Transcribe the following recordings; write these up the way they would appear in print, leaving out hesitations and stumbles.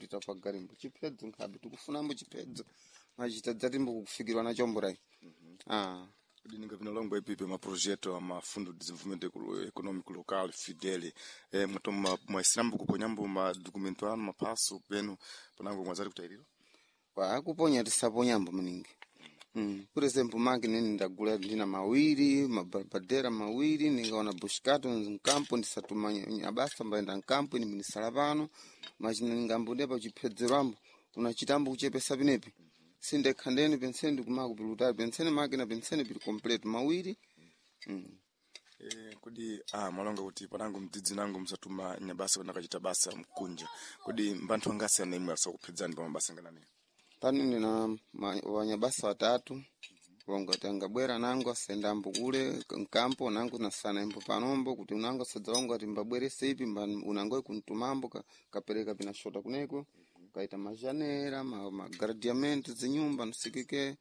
kupitira pa garimbo chiphedzo nkhabe tikufunambo chiphedzo machita dzatimbo kufikirwa na chomborai. Kodi ningapina longo ipipe maprojeto ama fundo de desenvolvimento econômico local fidele mutoma mwaisirambo kuponyambo madocumento ano mapaso penu panango mwazari kutairiro kuponya tisaponyambo maningi. Por exemplo, máquina ndagula ndina mawiri mabadera mawiri ningaona buscato nkampo ndisatumanya abasa mbaenda nkampo ni minisala pano machina ningambude pa chiphedzerambo unachitambo kuchepesa pinepi sinde khandeni penseni kumako piluta penseni máquina penseni pili complete mawiri. Kodi malonga kuti panango mdzidzi nango msatuma nyabasa nakachita basa mkunja kodi mbanthu angasi anemwe asakuphedzani pa mabasa nganani pani ndina wanyabasa 3 longa tangabwera nango asendambo kule nkampo nango nasana impo panombo kuti unango sadzalonga ati mbabwerese ipi unango kuntumambo kapereka pina shota kuneko kaita majanera magradiamento zinyumba nusikike.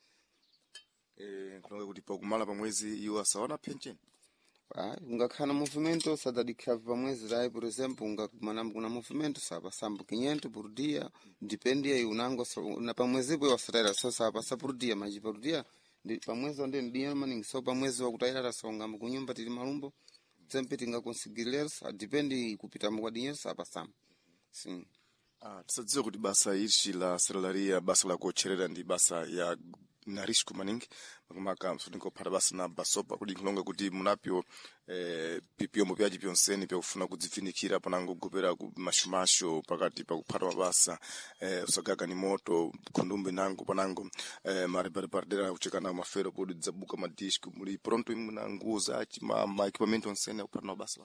Kulonga kuti pakumala pa mwezi iwo asaona pension ungakhala movimento sadadikhavi pa mwezi rai por exemplo ungakumana kuna movimento sapa sambo 500 por dia dependia e unango na pa mwezi po wasatira so sapa sa por dia mas por dia pa mwezi onde ndiye maningi so pa mwezi wa kutaira so ngambo kunyumba tili malumbo sempre tinga conseguir dependi kupita kwa dinheiro sapa sam. Sim. Tisadziwa kuti basa ishi la seralaria basa la kucherera ndi basa ya na risco maningi makamaka msudinko phata basa na basopa kudi kulonga kuti munapyo pipyombo pyaji pyonseni pyakufuna kudzifinikira panango kupera ku mashumasho pakati pa kuphata mabasa usagaga ni moto kundumbe nango panango marepardera kuchekana mafero podi dzabuka madisco muli pronto imuna nguza ma equipamento onsene kuphata mabasa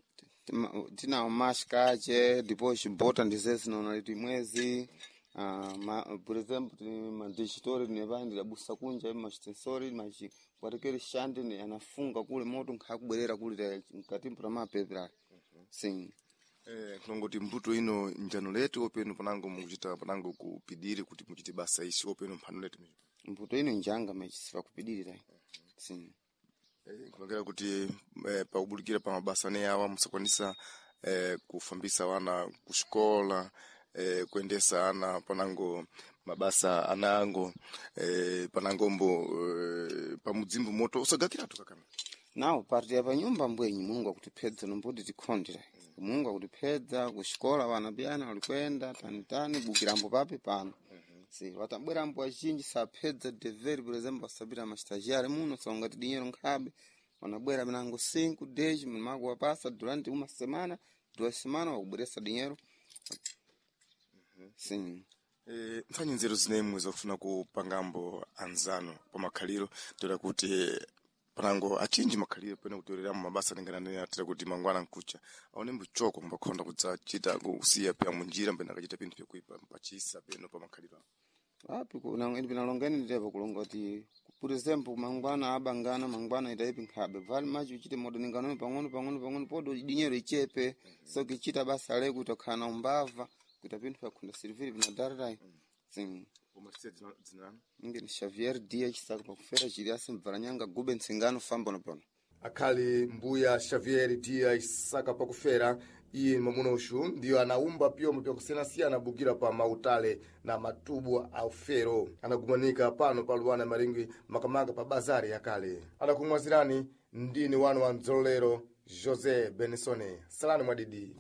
tina mashkache depois bota ndizezi nonaliti mwezi. Por exemplo, mandigitori nevandi labusa kunja mastensori machi kwatekere shande ne anafunga kule moto nkakubwerera kule mkatimpo na mapedra. Sim. Kulongoti mbuto ino njano letu openu panango mukuchita panango kupidiri kuti muchite basa ishi openu mphano letu mbuto ino njanga machisifa kupidiri rai. Sim. Kulongera kuti pakubulikira pa mabasa ne awa musakwanisa kufambisa wana kushikola kuendesa ana panango mabasa anango panangombo pamudzimbu moto usagakira tukakana nawo party ya panyumba mbwenyi Mungu akutipedza nombodi tikhondera Mungu akutipedza kushikola wana byana walikwenda tanitani bukirambo pape pano si watabwera mbo achinji sapedza dever por exemplo asabira mastagiare muno songati dinheiro nkhabe wanabwera binango 5 days mmago wapasa durante uma semana 2 semana wakubweresa dinheiro. Sim. Mfanyi nzeru zinemwe zofuna kupangambo anzano pa makhaliro tola kuti panango achinji makhaliro pena kutorera mu mabasa lingana atira kuti mangwana nkucha aone mbuchoko mbakhonda kudzachita kusiya pya munjira mbena akachita pinthu pyokuipa mpachisa peno pa makhaliro api kuna ngeni pinalongeni nditepo kulonga kuti por exemplo mangwana abangana mangwana itaipi nkhabe vali machi uchite moderningano pang'ono podo dinheiro ichepe so kichita basa leko kutokana umbava kuita pinthu yakunda servir binadarrai. Sim. Umatitse dzina ngeni Xavier Dia chisaka pakufera chiri asimvaranyanga gube nsingano famba nopono akhali mbuya Xavier Dia isaka pakufera iye mamunoshu ndiyo anaumba pyombo pyakusiyana bukira pa mautale na matubu aufero anagumanika pano paluwana maringi makamaka pa bazari yakale anakumwazirani ndini wanu wa mdzolero Jose Benisone salani mwadidi.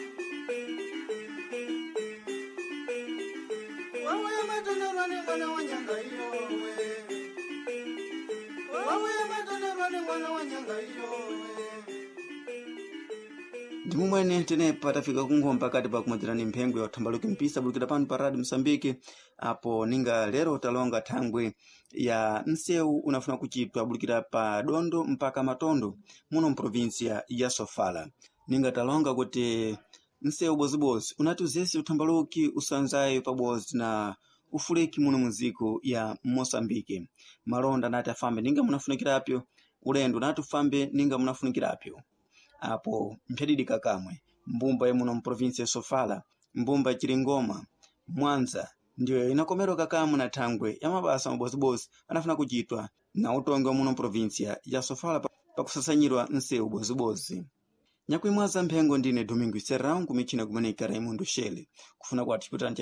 Ndimumwene tenepa tafika kungomba kati pa kumadzirani mphengo ya uthambaluki mpisa bulikira pano pa Radio Msambiki apo ninga lero talonga thangwe ya nseu unafuna kuchitwa bulikira pa Dondo mpaka Matondo muno mprovinsia ya Sofala ninga talonga kuti nseu bozibozi unatuzesi uthambaluki usanzayo pabozi na ufuleki muno muziko ya Mosambiki malonda nati afambe ninga munafunikirapyo ulendo nati ufambe ninga munafunikirapyo apo mphedidi kakamwe mbumba ya muno mprovinsia ya Sofala mbumba Chiringoma Mwanza ndiyo inakomero kakamwe na thangwe ya mabasa mabozibozi anafuna kuchitwa na utongi wa muno mprovinsia ya Sofala pakusasanyirwa nseu bozibozi nyakuimwaza mphengo ndine Domingo Serrão kumichina kumanika Raimundo Shele kufuna kwa tiputani